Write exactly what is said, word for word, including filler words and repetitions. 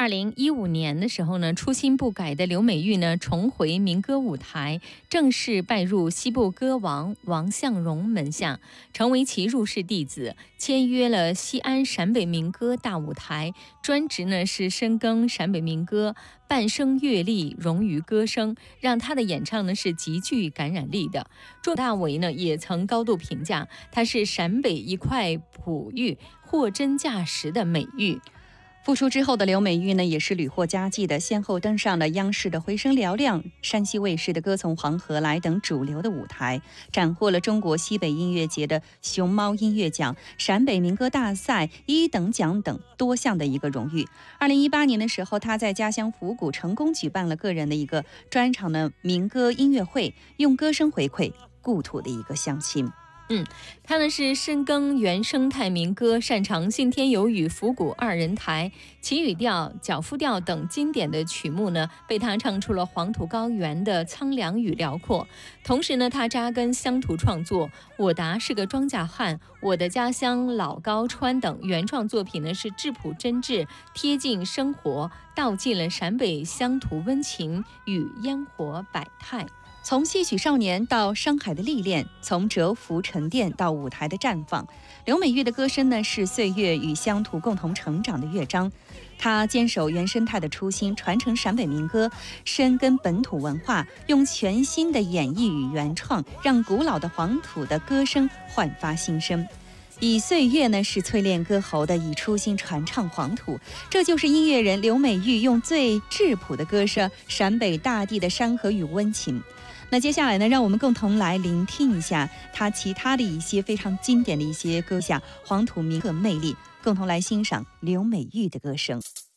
二零一五年的时候呢，初心不改的刘美玉呢重回民歌舞台，正式拜入西部歌王王相荣门下，成为其入室弟子，签约了西安陕北民歌大舞台，专职呢是深耕陕北民歌，半生阅历，融于歌声，让他的演唱呢是极具感染力的。祝大为呢也曾高度评价他是陕北一块璞玉，货真价实的美玉。 复出之后的刘美玉呢，也是屡获佳绩的，先后登上了央视的《回声嘹亮》、山西卫视的《歌从黄河来》等主流的舞台，斩获了中国西北音乐节的熊猫音乐奖、陕北民歌大赛一等奖等多项的一个荣誉。二零一八年的时候，他在家乡府谷成功举办了个人的一个专场的民歌音乐会，用歌声回馈故土的一个乡亲。 嗯，他呢是深耕原生态民歌，擅长信天有雨、府谷二人台、祈雨调、脚夫调等经典的曲目呢，被他唱出了黄土高原的苍凉与辽阔。同时呢，他扎根乡土创作，《我答是个庄稼汉》、《我的家乡老高川》等原创作品呢，是质朴真挚，贴近生活，道尽了陕北乡土温情与烟火百态。 从戏曲少年到商海的历练，从蛰伏沉淀到舞台的绽放，刘美玉的歌声呢是岁月与乡土共同成长的乐章。她坚守原生态的初心，传承陕北民歌，深耕本土文化，用全新的演绎与原创，让古老的黄土的歌声焕发新生。以岁月呢是淬炼歌喉的，以初心传唱黄土，这就是音乐人刘美玉用最质朴的歌声，陕北大地的山河与温情。那接下来呢，让我们共同来聆听一下他其他的一些非常经典的一些歌下黄土民歌魅力，共同来欣赏刘美玉的歌声。